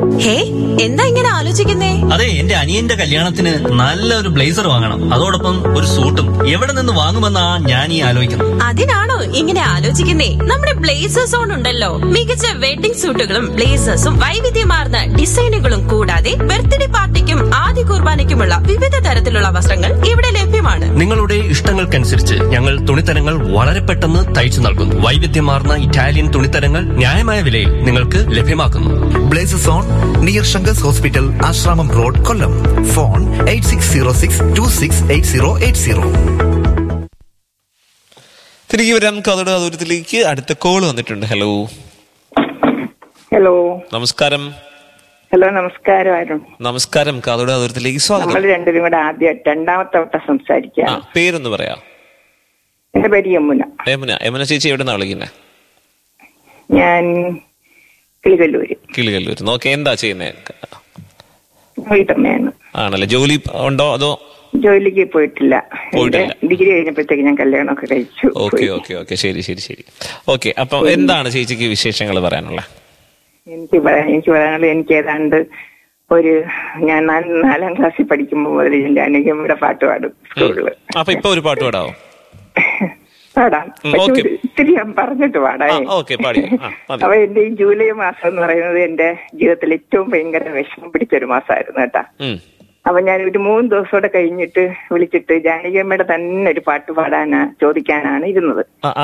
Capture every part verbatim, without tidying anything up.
ഹേ, എന്താ ഇങ്ങനെ ആലോചിക്കുന്നേ? അതെ, എന്റെ അനിയന്റെ കല്യാണത്തിന് നല്ലൊരു ബ്ലേസർ വാങ്ങണം. അതോടൊപ്പം ഒരു സൂട്ടും. എവിടെ നിന്ന് വാങ്ങുമെന്നാ ഞാൻ ഈ ആലോചിക്കുന്നത്. അതിനാണോ ഇങ്ങനെ ആലോചിക്കുന്നേ? നമ്മുടെ ബ്ലേസേഴ്സ് സോൺ ഉണ്ടല്ലോ. മികച്ച വെഡിംഗ് സൂട്ടുകളും ബ്ലേസേഴ്സും വൈവിധ്യമാർന്ന ഡിസൈനുകളും കൂടാതെ ബർത്ത്ഡേ പാർട്ടിക്കും ആദ്യ കുർബാനയ്ക്കുമുള്ള വിവിധ തരത്തിലുള്ള വസ്ത്രങ്ങൾ ഇവിടെ ലഭ്യമാണ്. നിങ്ങളുടെ ഇഷ്ടങ്ങൾക്കനുസരിച്ച് ഞങ്ങൾ തുണിത്തരങ്ങൾ വളരെ പെട്ടെന്ന് തയ്ച്ചു നൽകുന്നു. വൈവിധ്യമാർന്ന ഇറ്റാലിയൻ തുണിത്തരങ്ങൾ ന്യായമായ വിലയിൽ നിങ്ങൾക്ക് ലഭ്യമാക്കുന്നു. Blazers on near Sankar's hospital, Asramam road, Kollam. Phone eight six zero six to six eight zero eight zero. തിരികെ വരാം കഥയുടെ ദൂരത്തിലേക്ക്. അടുത്ത കോൾ വന്നിട്ടുണ്ട്. ഹലോ ഹലോ നമസ്കാരം. ഹലോ നമസ്കാരം. അരുൺ. നമസ്കാരം. കഥയുടെ ദൂരത്തിലേക്ക് സ്വാഗതം. നമ്മൾ രണ്ടുപേരും കൂടെ ആദ്യം രണ്ടാമത്തെ വട്ടം സംസാരിക്കാം. പേരൊന്ന് പറയാ. എന്റെ പേര് യമുന. യമുന. യമുന ചേച്ചി എവിടെ നിന്നാണ് വിളിക്കുന്നത്? ഞാൻ കിളികല്ലൂര്. കിളികല്ലൂര്. നോക്കെ എന്താ ചെയ്യുന്നേ? വീട്ടമ്മയാണ്. ആണല്ലേ. ജോലി ഉണ്ടോ അതോ? ജോലിക്ക് പോയിട്ടില്ല. പോയിട്ടില്ല. ഡിഗ്രി കഴിഞ്ഞപ്പോഴത്തേക്ക് ഞാൻ കല്യാണമൊക്കെ കഴിച്ചു. ഓക്കെ ഓക്കെ ഓക്കെ ശരി ശരി ശരി ഓക്കെ. അപ്പൊ എന്താണ് ചേച്ചിക്ക് വിശേഷങ്ങൾ പറയാനുള്ള? എനിക്ക് പറയാൻ എനിക്ക് പറയാനുള്ളത്, എനിക്ക് ഏതാണ്ട് ഒരു ഞാൻ നാലാം ക്ലാസ്സിൽ പഠിക്കുമ്പോൾ മുതൽ എന്റെ അനുഗമയുടെ പാട്ട് പാടും സ്കൂളില്. അപ്പൊ ഇപ്പൊ ഒരു പാട്ട് പാടാവോ? പാടാം. ഇത്തിരി ഞാൻ പറഞ്ഞിട്ട് പാടാം. അപ്പൊ എന്റെ ഈ ജൂലൈ മാസം എന്ന് പറയുന്നത് എന്റെ ജീവിതത്തിൽ ഏറ്റവും ഭയങ്കര വിഷമം പിടിച്ചൊരു മാസമായിരുന്നു കേട്ടാ. അപ്പൊ ഞാൻ ഒരു മൂന്ന് ദിവസത്തോടെ കഴിഞ്ഞിട്ട് വിളിച്ചിട്ട് ജാനകിയമ്മയുടെ തന്നെ ഒരു പാട്ട് പാടാനാ ചോദിക്കാനാണ് ഇരുന്നത്.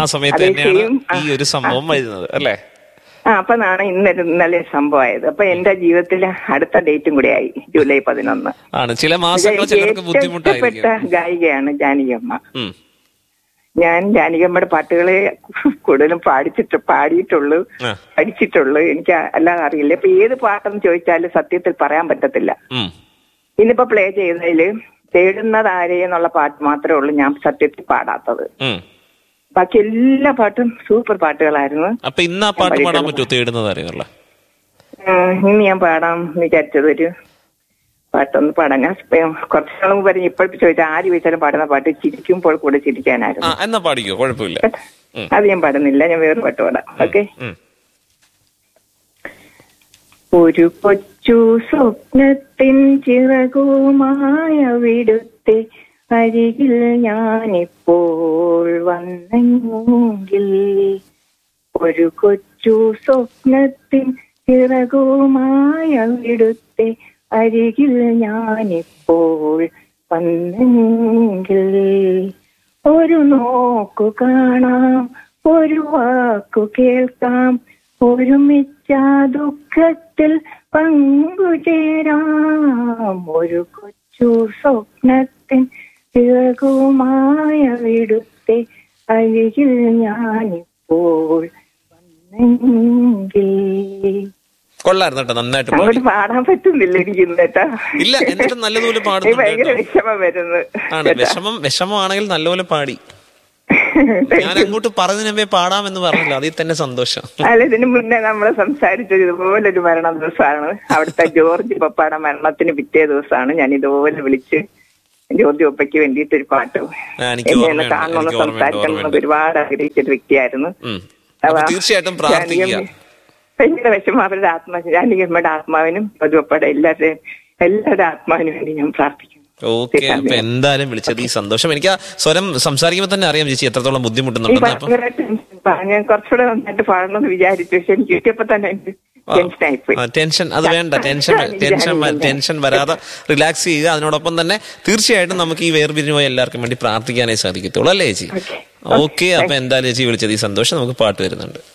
ആ അപ്പൊ നാണ് ഇന്നലെ ഇന്നലെ സംഭവമായത്. അപ്പൊ എന്റെ ജീവിതത്തിലെ അടുത്ത ഡേറ്റും കൂടെ ആയി, ജൂലൈ പതിനൊന്ന്. ഇഷ്ടപ്പെട്ട ഗായികയാണ് ജാനകിയമ്മ. ഞാൻ ജാനകിയമ്മയുടെ പാട്ടുകളെ കൂടുതലും പാടിച്ചിട്ട് പാടിയിട്ടുള്ളൂ പഠിച്ചിട്ടുള്ളൂ. എനിക്ക് അല്ലാതെ അറിയില്ല. ഇപ്പൊ ഏത് പാട്ടെന്ന് ചോദിച്ചാലും സത്യത്തിൽ പറയാൻ പറ്റത്തില്ല. ഇന്നിപ്പോ പ്ലേ ചെയ്തതില് തേടുന്നതാരേ എന്നുള്ള പാട്ട് മാത്രമേ ഉള്ളൂ ഞാൻ സത്യത്തിൽ പാടാത്തത്. ബാക്കി എല്ലാ പാട്ടും സൂപ്പർ പാട്ടുകളായിരുന്നു. അപ്പൊ ഇന്ന് ആ പാട്ട് പാടാൻ പറ്റുമോ? തേടുന്നതാരെന്നുള്ള ഇന്ന് ഞാൻ പാടാൻ വിചാരിച്ചത് ഒരു പാട്ടൊന്ന് പാടാൻ. ഞാൻ കുറച്ച് നാൾ മുമ്പ് പറഞ്ഞ് ഇപ്പോഴത്തെ ചോദിച്ചാൽ ആര് ചോദിച്ചാലും പാടുന്ന പാട്ട് ചിരിക്കുമ്പോൾ കൂടെ ചിരിക്കാനായിരുന്നു. എന്നാ പാടിക്കോ, കുഴപ്പമില്ല. അത് ഞാൻ പാടുന്നില്ല, ഞാൻ വേറെ പാട്ട് പാടാം. ഓക്കെ. ഒരു കൊച്ചു സ്വപ്നത്തിൻ ചിറകുമായ വിടുത്തെ അരികിൽ ഞാനിപ്പോൾ വന്നെങ്കിൽ, ഒരു കൊച്ചു സ്വപ്നത്തിൻ ചിറകുമായ വിടുത്തെ അരികിൽ ഞാനിപ്പോൾ വന്നെങ്കിൽ, ഒരു നോക്കു കാണാം, ഒരു വാക്കു കേൾക്കാം, ഒരുമിച്ച ദുഃഖത്തിൽ പങ്കുചേരാം, ഒരു കൊച്ചു സ്വപ്നത്തിൻ ചിറകുമായ വിടുത്തെ അരികിൽ ഞാനിപ്പോൾ വന്നെങ്കിൽ. കൊള്ളായിരുന്നു കേട്ടോ, നന്നായിട്ട് പാടാൻ പറ്റുന്നില്ല എനിക്ക് കേട്ടാ. ഇല്ല, എന്നിട്ട് നല്ലതുപോലെ പാടുന്നു. ഭയങ്കര വിഷമം വരുന്നത്. വിഷമം വിഷമമാണെങ്കിൽ നല്ലപോലെ പാടി. ഞാൻ അങ്ങോട്ട് പറഞ്ഞതിന് മുമ്പേ പാടാമെന്ന് പറഞ്ഞില്ല, അതിൽ തന്നെ സന്തോഷം. അല്ല, ഇതിന് മുന്നേ നമ്മള് സംസാരിച്ചത് ഇതുപോലെ ഒരു മരണ ദിവസമാണ്. അവിടുത്തെ ജോർജ് പപ്പയുടെ മരണത്തിന് പിറ്റേ ദിവസമാണ് ഞാൻ ഇതുപോലെ വിളിച്ച് ജോർജ് പപ്പയ്ക്ക് വേണ്ടിയിട്ട് ഒരു പാട്ട് എന്നെ കാണണമെന്ന് സംസാരിക്കണമെന്ന് ഒരുപാട് ആഗ്രഹിച്ചൊരു വ്യക്തിയായിരുന്നു. തീർച്ചയായിട്ടും പ്രാർത്ഥിക്കുക. ഭയങ്കര വിഷമം അവരുടെ ആത്മാ ജാനകിയമ്മയുടെ ആത്മാവിനും പതുവപ്പയുടെ എല്ലാവരുടെയും എല്ലാവരുടെ ആത്മാവിനും വേണ്ടി ഞാൻ പ്രാർത്ഥിക്കുന്നു. ഓക്കെ, അപ്പൊ എന്തായാലും വിളിച്ചത് ഈ സന്തോഷം. എനിക്ക് ആ സ്വരം സംസാരിക്കുമ്പോ തന്നെ അറിയാം ചേച്ചി എത്രത്തോളം ബുദ്ധിമുട്ടുന്നുണ്ട്. ഞാൻ കുറച്ചുകൂടെ നന്നായിട്ട് പാടണമെന്ന് വിചാരിച്ചു, പക്ഷെ എനിക്ക് കിട്ടിയപ്പോ തന്നെ ടെൻഷൻ അത് വേണ്ട. ടെൻഷൻ ടെൻഷൻ ടെൻഷൻ വരാതെ റിലാക്സ് ചെയ്യുക. അതിനോടൊപ്പം തന്നെ തീർച്ചയായിട്ടും നമുക്ക് ഈ വേർപിരിഞ്ഞു പോയ എല്ലാവർക്കും വേണ്ടി പ്രാർത്ഥിക്കാനേ സാധിക്കത്തുള്ളൂ, അല്ലേ ചേച്ചി? ഓക്കെ, അപ്പൊ എന്തായാലും ചേച്ചി വിളിച്ചത് ഈ സന്തോഷം. നമുക്ക് പാട്ട് വരുന്നുണ്ട്.